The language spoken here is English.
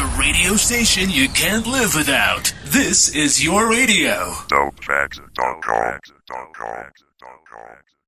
radio station you can't live without. This is your radio. Dopetracks.com.